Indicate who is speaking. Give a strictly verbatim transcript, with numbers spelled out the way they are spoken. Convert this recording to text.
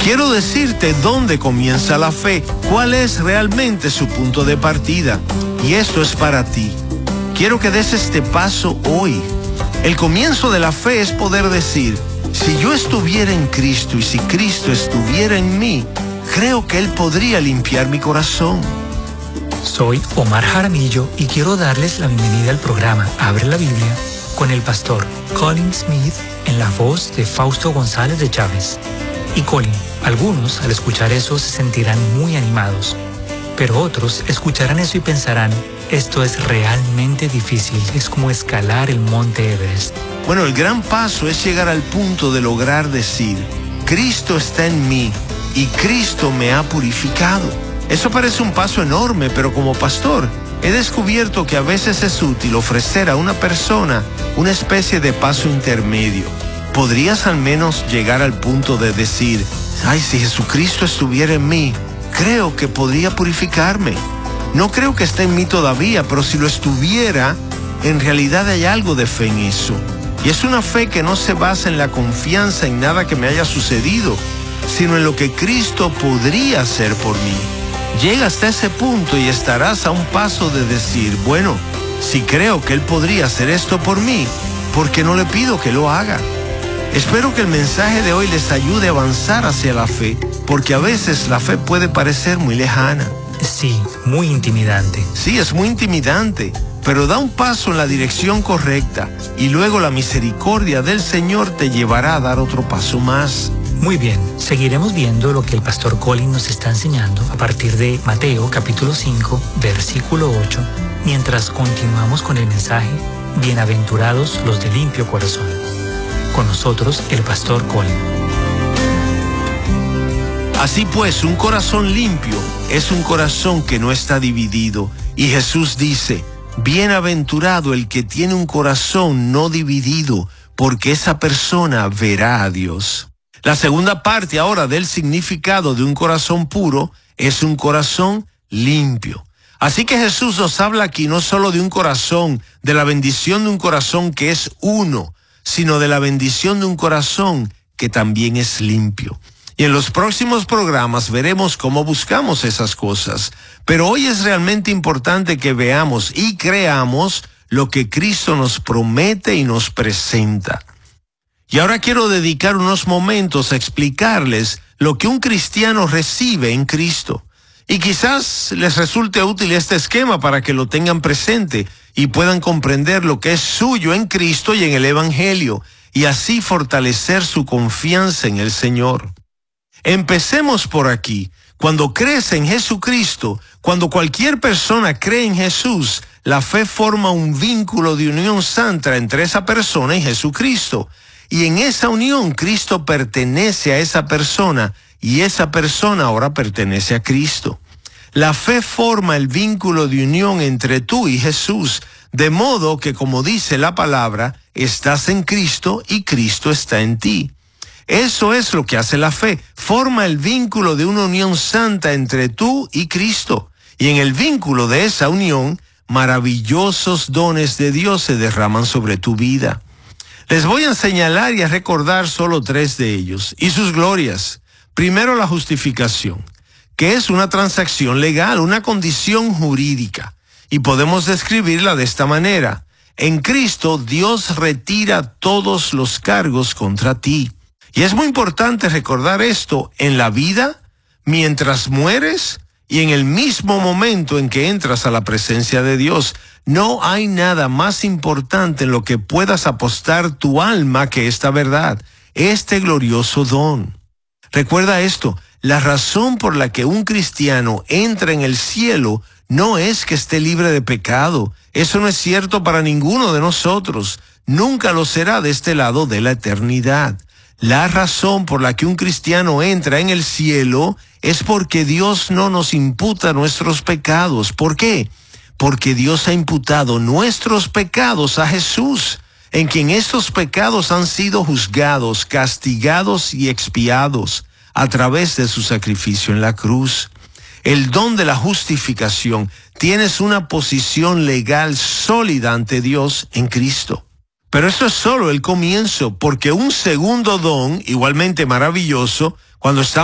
Speaker 1: Quiero decirte dónde comienza la fe, cuál es realmente su punto de partida. Y esto es para ti. Quiero que des este paso hoy. El comienzo de la fe es poder decir, si yo estuviera en Cristo y si Cristo estuviera en mí, creo que Él podría limpiar mi corazón.
Speaker 2: Soy Omar Jaramillo y quiero darles la bienvenida al programa Abre la Biblia con el pastor Colin Smith en la voz de Fausto González de Chávez. Y Colin, algunos al escuchar eso se sentirán muy animados, pero otros escucharán eso y pensarán, esto es realmente difícil, es como escalar el monte Everest.
Speaker 1: Bueno, el gran paso es llegar al punto de lograr decir, Cristo está en mí y Cristo me ha purificado. Eso parece un paso enorme, pero como pastor, he descubierto que a veces es útil ofrecer a una persona una especie de paso intermedio. ¿Podrías al menos llegar al punto de decir, ay, si Jesucristo estuviera en mí, creo que podría purificarme? No creo que esté en mí todavía, pero si lo estuviera, en realidad hay algo de fe en eso. Y es una fe que no se basa en la confianza en nada que me haya sucedido, sino en lo que Cristo podría hacer por mí. Llega hasta ese punto y estarás a un paso de decir, bueno, si creo que Él podría hacer esto por mí, ¿por qué no le pido que lo haga? Espero que el mensaje de hoy les ayude a avanzar hacia la fe, porque a veces la fe puede parecer muy lejana.
Speaker 2: Sí, muy intimidante.
Speaker 1: Sí, es muy intimidante, pero da un paso en la dirección correcta y luego la misericordia del Señor te llevará a dar otro paso más.
Speaker 2: Muy bien, seguiremos viendo lo que el pastor Colin nos está enseñando a partir de Mateo capítulo cinco, versículo ocho, mientras continuamos con el mensaje, bienaventurados los de limpio corazón. Con nosotros, el pastor Colin.
Speaker 1: Así pues, un corazón limpio es un corazón que no está dividido. Y Jesús dice, bienaventurado el que tiene un corazón no dividido, porque esa persona verá a Dios. La segunda parte ahora del significado de un corazón puro es un corazón limpio. Así que Jesús nos habla aquí no solo de un corazón, de la bendición de un corazón que es uno, sino de la bendición de un corazón que también es limpio. Y en los próximos programas veremos cómo buscamos esas cosas. Pero hoy es realmente importante que veamos y creamos lo que Cristo nos promete y nos presenta. Y ahora quiero dedicar unos momentos a explicarles lo que un cristiano recibe en Cristo. Y quizás les resulte útil este esquema para que lo tengan presente y puedan comprender lo que es suyo en Cristo y en el Evangelio, y así fortalecer su confianza en el Señor. Empecemos por aquí. Cuando crees en Jesucristo, cuando cualquier persona cree en Jesús, la fe forma un vínculo de unión santa entre esa persona y Jesucristo. Y en esa unión, Cristo pertenece a esa persona y esa persona ahora pertenece a Cristo. La fe forma el vínculo de unión entre tú y Jesús, de modo que, como dice la palabra, estás en Cristo y Cristo está en ti. Eso es lo que hace la fe, forma el vínculo de una unión santa entre tú y Cristo. Y en el vínculo de esa unión, maravillosos dones de Dios se derraman sobre tu vida. Les voy a señalar y a recordar solo tres de ellos y sus glorias. Primero, la justificación, que es una transacción legal, una condición jurídica. Y podemos describirla de esta manera. En Cristo, Dios retira todos los cargos contra ti. Y es muy importante recordar esto en la vida, mientras mueres y en el mismo momento en que entras a la presencia de Dios. No hay nada más importante en lo que puedas apostar tu alma que esta verdad, este glorioso don. Recuerda esto, la razón por la que un cristiano entra en el cielo no es que esté libre de pecado. Eso no es cierto para ninguno de nosotros. Nunca lo será de este lado de la eternidad. La razón por la que un cristiano entra en el cielo es porque Dios no nos imputa nuestros pecados. ¿Por qué? Porque Dios ha imputado nuestros pecados a Jesús, en quien estos pecados han sido juzgados, castigados y expiados a través de su sacrificio en la cruz. El don de la justificación, tienes una posición legal sólida ante Dios en Cristo. Pero esto es solo el comienzo, porque un segundo don, igualmente maravilloso, cuando estamos